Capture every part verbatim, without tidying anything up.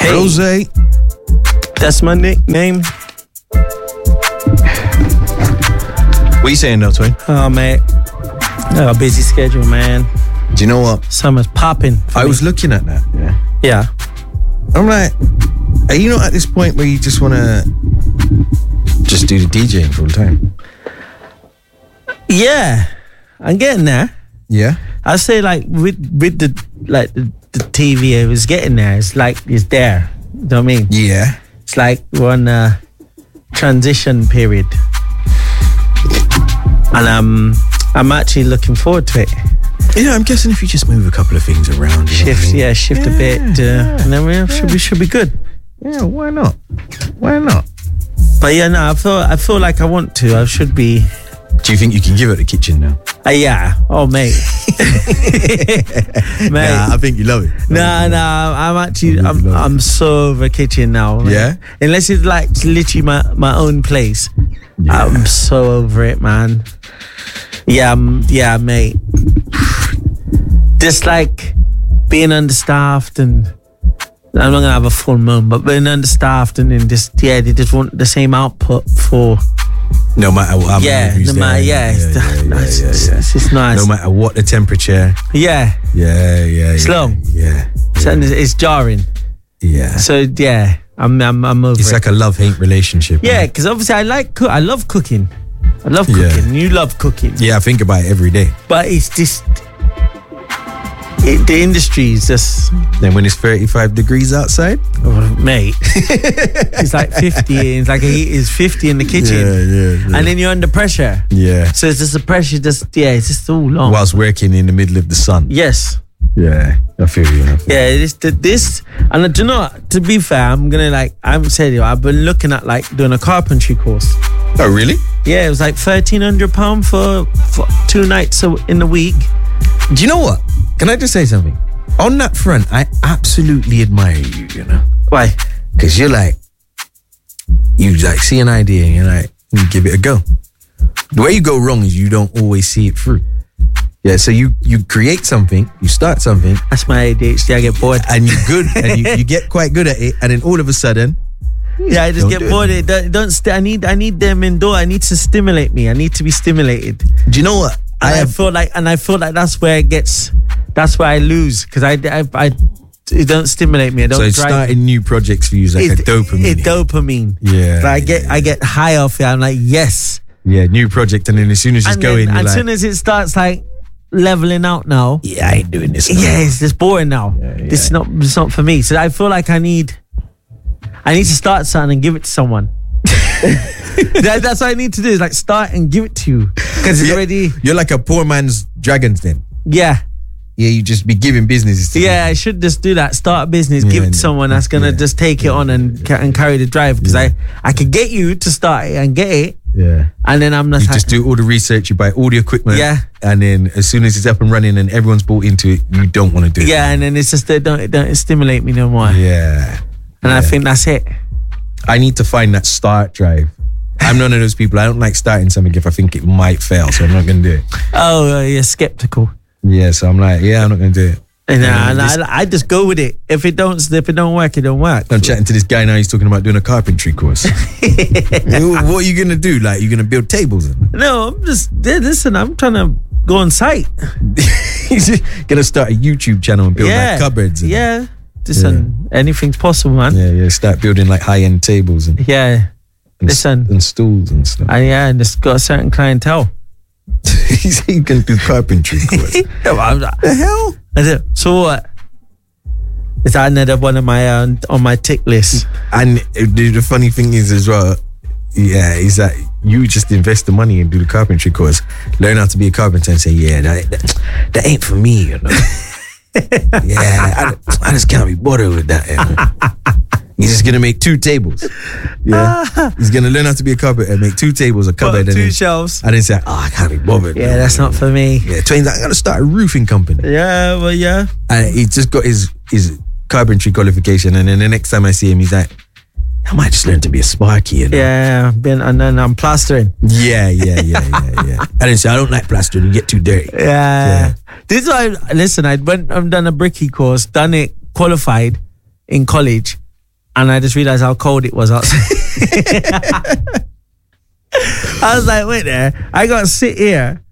Hey. Rose. That's my nickname. What are you saying now, Twain? Oh, mate. I got a busy schedule, man. Do you know what? Summer's popping. I me. was looking at that. Yeah. Yeah. I'm like, are you not at this point where you just want to just do the DJing full time? Yeah. I'm getting there. Yeah. I say like with with the like the, the T V, it was getting there. It's like it's there. You know what I mean? Yeah. It's like we're on a transition period, and um, I'm actually looking forward to it. Yeah, I'm guessing if you just move a couple of things around, you know what I Shift, mean? yeah, shift Yeah, a bit, uh, yeah, and then we should we should be good. Yeah, why not? Why not? But yeah, no, I feel I feel like I want to. I should be. Do you think you can give it the kitchen now? Uh, yeah. Oh, mate. mate. Nah, I think you love it. Nah, nah. I'm actually. I really I'm. love it. I'm so over kitchen now. Like, Yeah? Unless it's like literally my my own place. Yeah. I'm so over it, man. Yeah, um, yeah, mate. Just like being understaffed, and I'm not gonna have a full moon, but being understaffed and then just yeah, they just want the same output for. No matter what. how many Yeah, reviews no there matter, are. yeah, it's, yeah, yeah, nice. yeah, It's, yeah. it's just nice. No matter what the temperature. Yeah, Yeah, yeah, It's yeah. long. Yeah. so it's, it's jarring. Yeah. So yeah, I'm I'm, I'm over It's it. like a love-hate relationship. Yeah, man. because obviously I like cook. I love cooking. I love Yeah. cooking. You love cooking. Yeah, I think about it every day. But it's just it, the industry is just Then when it's thirty-five degrees outside. oh, mate. It's like fifty. It's like a, it's fifty in the kitchen, yeah, yeah. and then you're under pressure. Yeah. So it's just the pressure. Just yeah, it's just all long. Whilst working in the middle of the sun. Yes. Yeah, I feel you. I feel Yeah, this, this, and uh, do you know what? To be fair, I'm gonna like, I'm saying, you, I've been looking at like doing a carpentry course. you. Oh, really? Yeah, it was like thirteen hundred pound for, for two nights a- in the week. Do you know what? Can I just say something? On that front, I absolutely admire you, you know? Why? Because you're like, you like see an idea and you're like, you give it a go. The way you go wrong is you don't always see it through. Yeah, so you you create something, you start something, That's my A D H D. I get bored. and you're good, and you, you get quite good at it, and then all of a sudden, Yeah, I just Don't get do it. bored. It don't, don't st- I need, I need them indoor. I need to stimulate me. I need to be stimulated. do you know what? And I, I have, feel like, and I feel like that's where it gets, that's where I lose because I, I, I, it don't stimulate me. I don't so drive. starting new projects for you is like it, a dopamine. It dopamine. Yeah, Like I get, yeah, I get high off it. I'm like, yes. yeah, new project, and then as soon as it's And going, then, you're as like, soon as it starts like leveling out now, yeah, I ain't doing this. No yeah, more. it's just boring now. Yeah, yeah. This is not, it's not for me. So I feel like I need, I need to start something and give it to someone. that, that's what I need to do is like start and give it to you because it's Yeah, already, You're like a poor man's dragons then. yeah. Yeah, you just be giving businesses to Yeah, I should just do that. Start a business, give Yeah, it to someone that's gonna yeah, just take it on and ca- and carry the drive. Because I I could get you to start it and get it, Yeah. and then I'm not. You just do all the research, you buy all the equipment. Yeah. And then as soon as it's up and running and everyone's bought into it, you don't want to do it. Yeah, and then it's just it don't it don't stimulate me no more. Yeah. And I Yeah. think that's it. I need to find that start drive. I'm none of those people. I don't like starting something if I think it might fail, so I'm not going to do it. Oh, uh, you're skeptical. Yeah, so I'm like, yeah, I'm not going to do it. And, uh, Yeah, and this- I, I just go with it. If it don't if it don't work, it don't work. I'm chatting to this guy now, he's talking about doing a carpentry course. What are you going to do? Like, you're going to build tables? No, I'm just yeah, listen. I'm trying to go on site. He's going to start a YouTube channel and build yeah, like cupboards. And, yeah. Listen, anything's possible, man. Yeah, yeah. Start building like high-end tables and, Yeah. and, Listen. and stools and stuff. I, yeah, and it's got a certain clientele. He said you can do carpentry course. Yeah, well, I'm not- The hell? I said, so what? Is that another one of my uh, on my tick list? And uh, the, the funny thing is as well, yeah, is that you just invest the money and do the carpentry course, learn how to be a carpenter and say, yeah, that, that, that ain't for me, you know. Yeah, I, I just can't be bothered with that. You know? He's just gonna make two tables. Yeah, he's gonna learn how to be a carpenter and make two tables, a cupboard, and two then, shelves. and then say, oh, I can't be bothered. Yeah, that's not for me. Yeah, Twain's like, I gotta start a roofing company. Yeah, well, yeah. And he just got his his carpentry qualification, and then the next time I see him, he's like, I might just learn to be a sparky, you know? Yeah, been and then I'm plastering. Yeah, yeah, yeah, yeah, yeah. I didn't say I don't like plastering. You get too dirty. Yeah. Yeah. This is why, listen, I went, I've done a bricky course, done it, qualified in college, and I just realized how cold it was outside. I was like, wait there, I got to sit here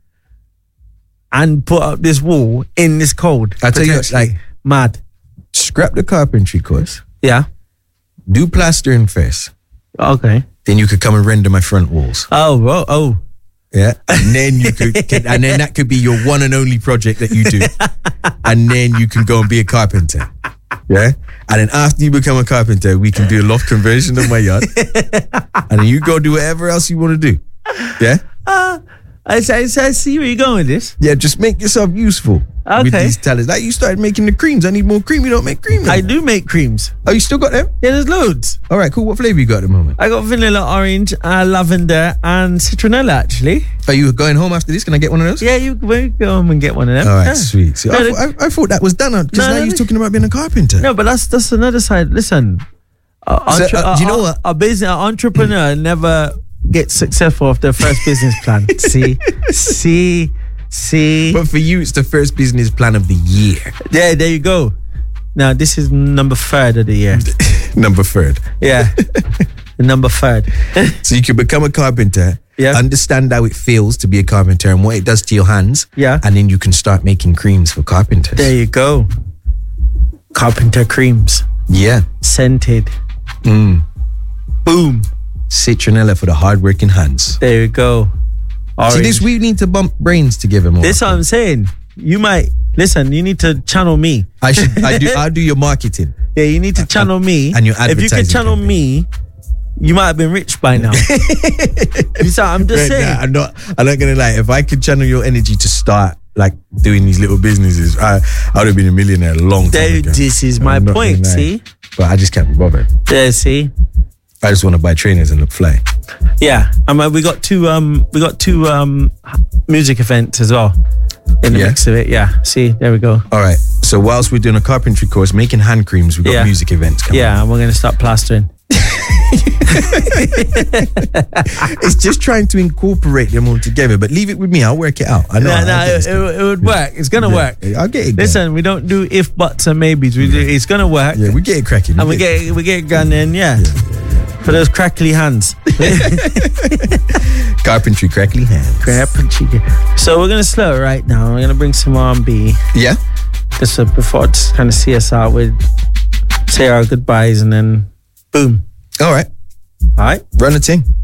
and put up this wall in this cold. I tell you, what, like, mad. Scrap the carpentry course. Yeah. Do plastering first. Okay. Then you could come and render my front walls. Oh, oh, oh. Yeah. And then you could, can, and then that could be your one and only project that you do. And then you can go and be a carpenter. Yeah. And then after you become a carpenter, we can do a loft conversion of my yard. And then you go do whatever else you want to do. Yeah. Uh, I, I, I see where you're going with this. Yeah. Just make yourself useful Okay. with these talents. Like you started making the creams. I need more cream. You don't make cream now. I do make creams. Oh, you still got them? Yeah, there's loads. All right, cool. What flavor you got at the moment? I got vanilla, orange, uh, lavender, and citronella, actually. Are you going home after this? Can I get one of those? Yeah, you can go home and get one of them. All right, Yeah. sweet. See, No, I, they- thought, I, I thought that was done because No, now no, you're they- talking about being a carpenter. No, but that's that's another side. Listen, a, So, entre- uh, do you a- know a- what? A business an entrepreneur never gets successful off their first business plan. See, see, see. But for you, it's the first business plan of the year. There, there you go. Now this is number third of the year. Number third. Yeah, the number third. So you can become a carpenter, Yeah. understand how it feels to be a carpenter and what it does to your hands. Yeah. And then you can start making creams for carpenters. There you go. Carpenter creams, Yeah. scented. Mm. Boom. Citronella for the hardworking hands. There you go. Orange. See, this, we need to bump brains together more. This what I'm saying. You might listen. You need to channel me. I should, I do, I'll do your marketing. Yeah, you need to channel me. and your If you could advertising channel campaign. me, you might have been rich by now. You see, I'm just Right, saying. nah, I'm not. I'm not gonna lie. If I could channel your energy to start like doing these little businesses, I I would have been a millionaire a long time There, ago. this is I'm my not point. gonna lie. See, But I just can't be bothered. there. See, I just want to buy trainers and look fly. yeah. I mean, we got two. Um, we got two um music events as well in the Yeah? mix of it. Yeah. See, there we go. All right. So whilst we're doing a carpentry course, making hand creams, we've got Yeah. music events coming. Yeah, and we're gonna start plastering. It's just trying to incorporate them all together. But leave it with me. I'll work it out. I know. No, I'll no, get it, this it, done. it would work. It's gonna Yeah. work. I'll get it. done. Listen, we don't do if, buts, and maybes. We do. It's gonna work. Yeah, we get it cracking. And we get we get gun in, yeah. For those crackly hands. carpentry crackly hands. Carpentry. So we're gonna slow it right now. We're gonna bring some R and B. Yeah. Just so before just kind of see us out with say our goodbyes and then boom. All right. All right. Run the thing.